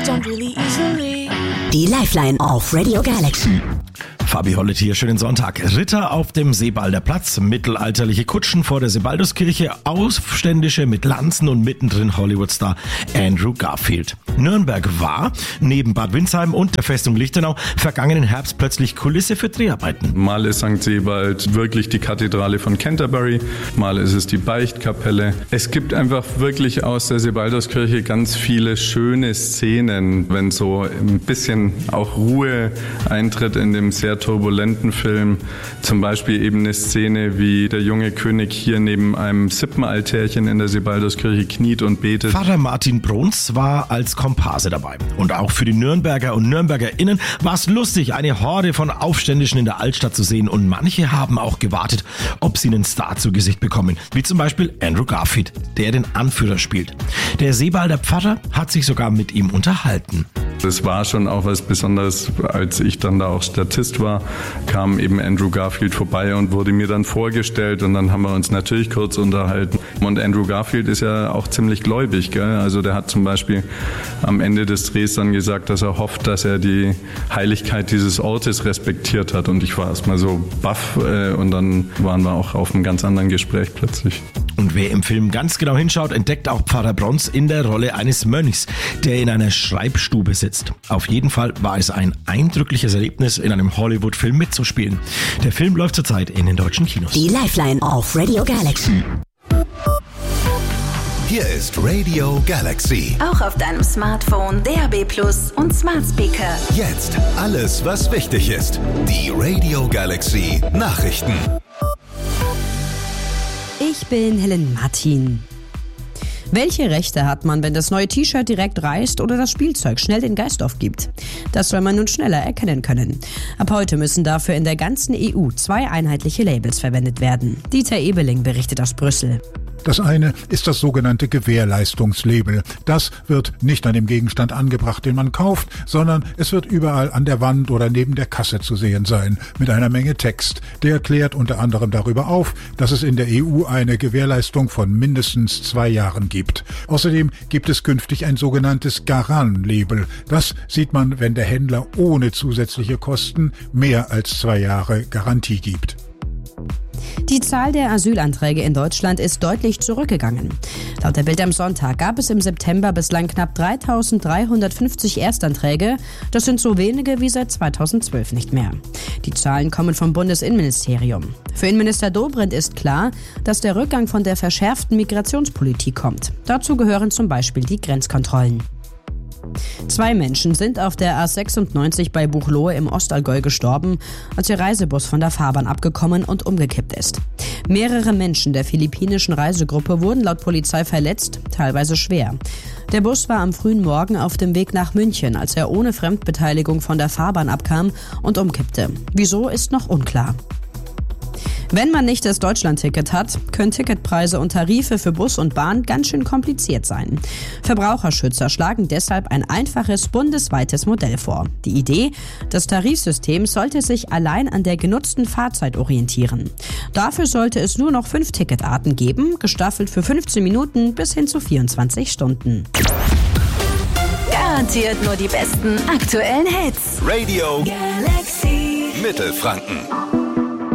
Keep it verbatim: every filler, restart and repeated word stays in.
Die Lifeline auf Radio Galaxy. Fabi Hollett hier, schönen Sonntag. Ritter auf dem Sebalder Platz, mittelalterliche Kutschen vor der Sebalduskirche, Aufständische mit Lanzen und mittendrin Hollywoodstar Andrew Garfield. Nürnberg war, neben Bad Windsheim und der Festung Lichtenau, vergangenen Herbst plötzlich Kulisse für Dreharbeiten. Mal ist Sankt Sebald wirklich die Kathedrale von Canterbury, mal ist es die Beichtkapelle. Es gibt einfach wirklich aus der Sebalduskirche ganz viele schöne Szenen, wenn so ein bisschen auch Ruhe eintritt in dem sehr turbulenten Film. Zum Beispiel eben eine Szene, wie der junge König hier neben einem Sippenaltärchen in der Sebalduskirche kniet und betet. Pfarrer Martin Bruns war als Komparse dabei. Und auch für die Nürnberger und NürnbergerInnen war es lustig, eine Horde von Aufständischen in der Altstadt zu sehen. Und manche haben auch gewartet, ob sie einen Star zu Gesicht bekommen. Wie zum Beispiel Andrew Garfield, der den Anführer spielt. Der Sebalder Pfarrer hat sich sogar mit ihm unterhalten. Das war schon auch was Besonderes, als ich dann da auch Statist war, kam eben Andrew Garfield vorbei und wurde mir dann vorgestellt und dann haben wir uns natürlich kurz unterhalten. Und Andrew Garfield ist ja auch ziemlich gläubig, gell? Also der hat zum Beispiel am Ende des Drehs dann gesagt, dass er hofft, dass er die Heiligkeit dieses Ortes respektiert hat und ich war erstmal so baff äh, und dann waren wir auch auf einem ganz anderen Gespräch plötzlich. Und wer im Film ganz genau hinschaut, entdeckt auch Pfarrer Bruns in der Rolle eines Mönchs, der in einer Schreibstube sitzt. Auf jeden Fall war es ein eindrückliches Erlebnis, in einem Hollywood-Film mitzuspielen. Der Film läuft zurzeit in den deutschen Kinos. Die Lifeline auf Radio Galaxy. Hier ist Radio Galaxy. Auch auf deinem Smartphone, D A B Plus und Smart Speaker. Jetzt alles, was wichtig ist. Die Radio Galaxy Nachrichten. Ich bin Helen Martin. Welche Rechte hat man, wenn das neue T-Shirt direkt reißt oder das Spielzeug schnell den Geist aufgibt? Das soll man nun schneller erkennen können. Ab heute müssen dafür in der ganzen E U zwei einheitliche Labels verwendet werden. Dieter Ebeling berichtet aus Brüssel. Das eine ist das sogenannte Gewährleistungslabel. Das wird nicht an dem Gegenstand angebracht, den man kauft, sondern es wird überall an der Wand oder neben der Kasse zu sehen sein, mit einer Menge Text. Der klärt unter anderem darüber auf, dass es in der E U eine Gewährleistung von mindestens zwei Jahren gibt. Außerdem gibt es künftig ein sogenanntes Garant-Label. Das sieht man, wenn der Händler ohne zusätzliche Kosten mehr als zwei Jahre Garantie gibt. Die Zahl der Asylanträge in Deutschland ist deutlich zurückgegangen. Laut der Bild am Sonntag gab es im September bislang knapp dreitausenddreihundertfünfzig Erstanträge. Das sind so wenige wie seit zweitausendzwölf nicht mehr. Die Zahlen kommen vom Bundesinnenministerium. Für Innenminister Dobrindt ist klar, dass der Rückgang von der verschärften Migrationspolitik kommt. Dazu gehören zum Beispiel die Grenzkontrollen. Zwei Menschen sind auf der A sechsundneunzig bei Buchloe im Ostallgäu gestorben, als ihr Reisebus von der Fahrbahn abgekommen und umgekippt ist. Mehrere Menschen der philippinischen Reisegruppe wurden laut Polizei verletzt, teilweise schwer. Der Bus war am frühen Morgen auf dem Weg nach München, als er ohne Fremdbeteiligung von der Fahrbahn abkam und umkippte. Wieso ist noch unklar. Wenn man nicht das Deutschlandticket hat, können Ticketpreise und Tarife für Bus und Bahn ganz schön kompliziert sein. Verbraucherschützer schlagen deshalb ein einfaches bundesweites Modell vor. Die Idee, das Tarifsystem sollte sich allein an der genutzten Fahrzeit orientieren. Dafür sollte es nur noch fünf Ticketarten geben, gestaffelt für fünfzehn Minuten bis hin zu vierundzwanzig Stunden. Garantiert nur die besten aktuellen Hits. Radio Galaxy Mittelfranken.